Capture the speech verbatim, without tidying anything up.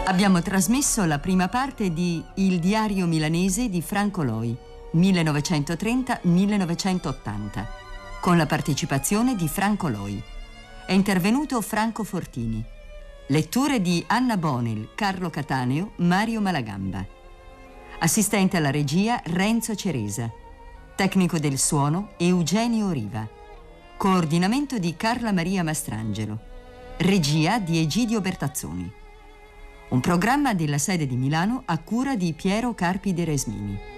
Abbiamo trasmesso la prima parte di Il diario milanese di Franco Loi, millenovecentotrenta millenovecentottanta, con la partecipazione di Franco Loi. È intervenuto Franco Fortini. Letture di Anna Bonel, Carlo Cataneo, Mario Malagamba. Assistente alla regia Renzo Ceresa. Tecnico del suono Eugenio Riva. Coordinamento di Carla Maria Mastrangelo. Regia di Egidio Bertazzoni. Un programma della sede di Milano a cura di Piero Carpi de Resmini.